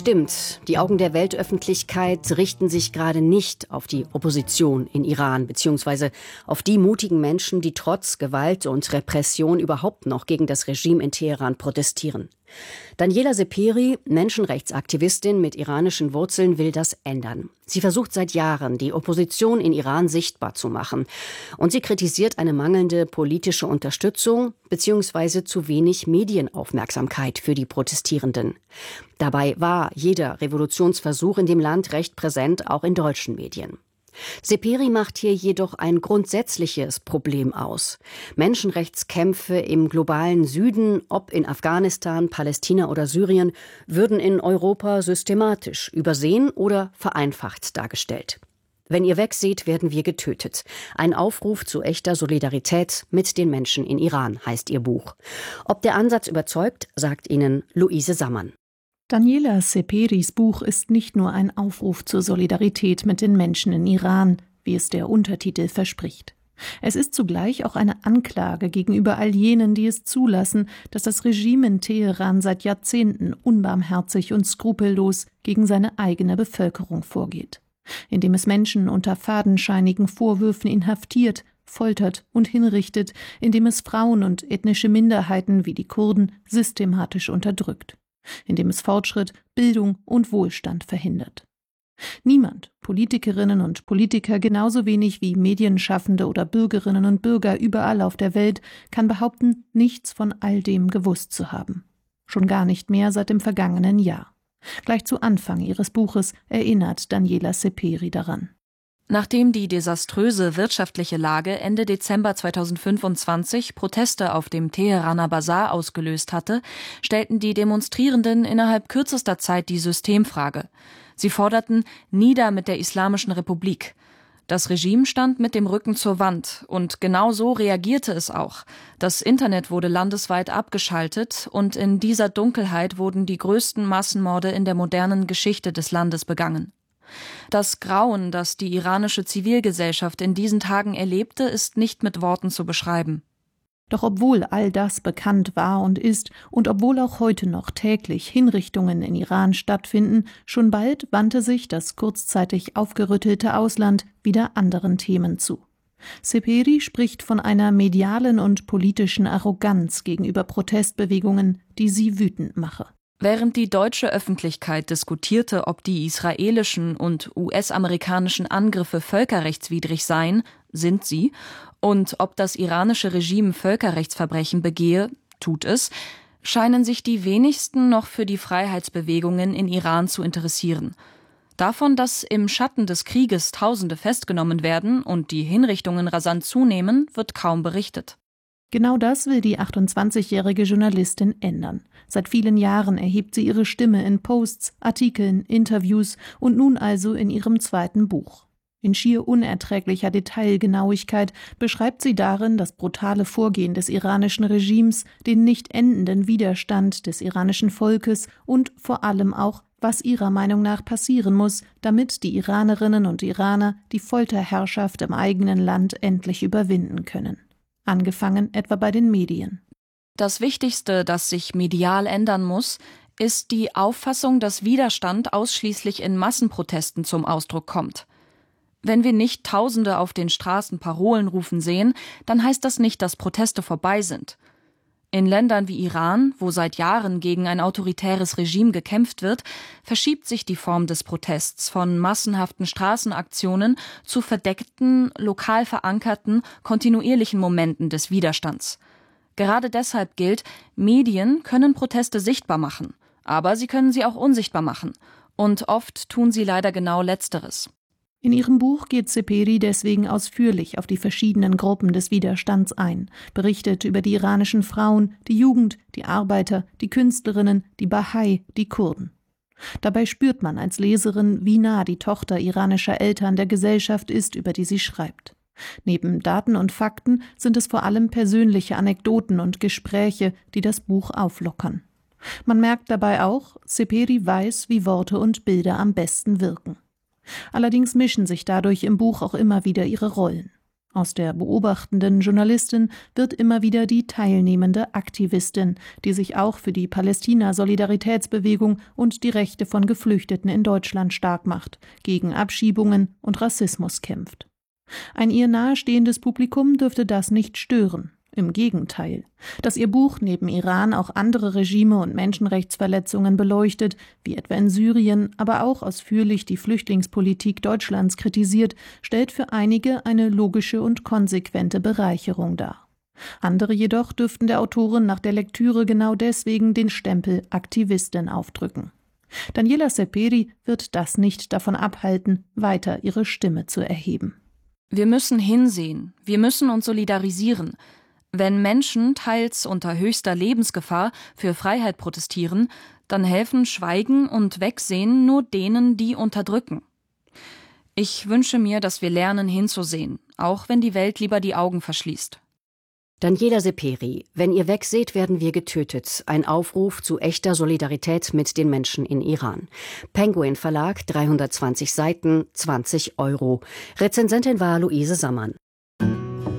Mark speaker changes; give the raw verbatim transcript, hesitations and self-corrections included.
Speaker 1: stimmt, die Augen der Weltöffentlichkeit richten sich gerade nicht auf die Opposition in Iran, beziehungsweise auf die mutigen Menschen, die trotz Gewalt und Repression überhaupt noch gegen das Regime in Teheran protestieren. Daniela Seperi, Menschenrechtsaktivistin mit iranischen Wurzeln, will das ändern. Sie versucht seit Jahren, die Opposition in Iran sichtbar zu machen. Und sie kritisiert eine mangelnde politische Unterstützung bzw. zu wenig Medienaufmerksamkeit für die Protestierenden. Dabei war jeder Revolutionsversuch in dem Land recht präsent, auch in deutschen Medien. Seperi macht hier jedoch ein grundsätzliches Problem aus. Menschenrechtskämpfe im globalen Süden, ob in Afghanistan, Palästina oder Syrien, würden in Europa systematisch übersehen oder vereinfacht dargestellt. Wenn ihr wegseht, werden wir getötet. Ein Aufruf zu echter Solidarität mit den Menschen in Iran, heißt ihr Buch. Ob der Ansatz überzeugt, sagt Ihnen Luise Sammann.
Speaker 2: Daniela Seperis Buch ist nicht nur ein Aufruf zur Solidarität mit den Menschen in Iran, wie es der Untertitel verspricht. Es ist zugleich auch eine Anklage gegenüber all jenen, die es zulassen, dass das Regime in Teheran seit Jahrzehnten unbarmherzig und skrupellos gegen seine eigene Bevölkerung vorgeht, indem es Menschen unter fadenscheinigen Vorwürfen inhaftiert, foltert und hinrichtet, indem es Frauen und ethnische Minderheiten wie die Kurden systematisch unterdrückt, indem es Fortschritt, Bildung und Wohlstand verhindert. Niemand, Politikerinnen und Politiker genauso wenig wie Medienschaffende oder Bürgerinnen und Bürger überall auf der Welt, kann behaupten, nichts von all dem gewusst zu haben. Schon gar nicht mehr seit dem vergangenen Jahr. Gleich zu Anfang ihres Buches erinnert Daniela Seperi daran.
Speaker 3: Nachdem die desaströse wirtschaftliche Lage Ende Dezember zweitausendfünfundzwanzig Proteste auf dem Teheraner Basar ausgelöst hatte, stellten die Demonstrierenden innerhalb kürzester Zeit die Systemfrage. Sie forderten nieder mit der Islamischen Republik. Das Regime stand mit dem Rücken zur Wand und genau so reagierte es auch. Das Internet wurde landesweit abgeschaltet und in dieser Dunkelheit wurden die größten Massenmorde in der modernen Geschichte des Landes begangen. Das Grauen, das die iranische Zivilgesellschaft in diesen Tagen erlebte, ist nicht mit Worten zu beschreiben.
Speaker 2: Doch obwohl all das bekannt war und ist und obwohl auch heute noch täglich Hinrichtungen in Iran stattfinden, schon bald wandte sich das kurzzeitig aufgerüttelte Ausland wieder anderen Themen zu. Seperi spricht von einer medialen und politischen Arroganz gegenüber Protestbewegungen, die sie wütend mache.
Speaker 3: Während die deutsche Öffentlichkeit diskutierte, ob die israelischen und U S-amerikanischen Angriffe völkerrechtswidrig seien, sind sie, und ob das iranische Regime Völkerrechtsverbrechen begehe, tut es, scheinen sich die wenigsten noch für die Freiheitsbewegungen in Iran zu interessieren. Davon, dass im Schatten des Krieges Tausende festgenommen werden und die Hinrichtungen rasant zunehmen, wird kaum berichtet.
Speaker 2: Genau das will die achtundzwanzigjährige Journalistin ändern. Seit vielen Jahren erhebt sie ihre Stimme in Posts, Artikeln, Interviews und nun also in ihrem zweiten Buch. In schier unerträglicher Detailgenauigkeit beschreibt sie darin das brutale Vorgehen des iranischen Regimes, den nicht endenden Widerstand des iranischen Volkes und vor allem auch, was ihrer Meinung nach passieren muss, damit die Iranerinnen und Iraner die Folterherrschaft im eigenen Land endlich überwinden können. Angefangen etwa bei den Medien.
Speaker 3: Das Wichtigste, das sich medial ändern muss, ist die Auffassung, dass Widerstand ausschließlich in Massenprotesten zum Ausdruck kommt. Wenn wir nicht Tausende auf den Straßen Parolen rufen sehen, dann heißt das nicht, dass Proteste vorbei sind. In Ländern wie Iran, wo seit Jahren gegen ein autoritäres Regime gekämpft wird, verschiebt sich die Form des Protests von massenhaften Straßenaktionen zu verdeckten, lokal verankerten, kontinuierlichen Momenten des Widerstands. Gerade deshalb gilt, Medien können Proteste sichtbar machen, aber sie können sie auch unsichtbar machen. Und oft tun sie leider genau Letzteres.
Speaker 2: In ihrem Buch geht Seperi deswegen ausführlich auf die verschiedenen Gruppen des Widerstands ein, berichtet über die iranischen Frauen, die Jugend, die Arbeiter, die Künstlerinnen, die Bahai, die Kurden. Dabei spürt man als Leserin, wie nah die Tochter iranischer Eltern der Gesellschaft ist, über die sie schreibt. Neben Daten und Fakten sind es vor allem persönliche Anekdoten und Gespräche, die das Buch auflockern. Man merkt dabei auch, Seperi weiß, wie Worte und Bilder am besten wirken. Allerdings mischen sich dadurch im Buch auch immer wieder ihre Rollen. Aus der beobachtenden Journalistin wird immer wieder die teilnehmende Aktivistin, die sich auch für die Palästina-Solidaritätsbewegung und die Rechte von Geflüchteten in Deutschland stark macht, gegen Abschiebungen und Rassismus kämpft. Ein ihr nahestehendes Publikum dürfte das nicht stören. Im Gegenteil. Dass ihr Buch neben Iran auch andere Regime und Menschenrechtsverletzungen beleuchtet, wie etwa in Syrien, aber auch ausführlich die Flüchtlingspolitik Deutschlands kritisiert, stellt für einige eine logische und konsequente Bereicherung dar. Andere jedoch dürften der Autorin nach der Lektüre genau deswegen den Stempel Aktivistin aufdrücken. Daniela Seperi wird das nicht davon abhalten, weiter ihre Stimme zu erheben.
Speaker 3: Wir müssen hinsehen, wir müssen uns solidarisieren. Wenn Menschen teils unter höchster Lebensgefahr für Freiheit protestieren, dann helfen Schweigen und Wegsehen nur denen, die unterdrücken. Ich wünsche mir, dass wir lernen hinzusehen, auch wenn die Welt lieber die Augen verschließt.
Speaker 1: Daniela Seperi, wenn ihr wegseht, werden wir getötet. Ein Aufruf zu echter Solidarität mit den Menschen in Iran. Penguin Verlag, dreihundertzwanzig Seiten, zwanzig Euro. Rezensentin war Luise Sammann.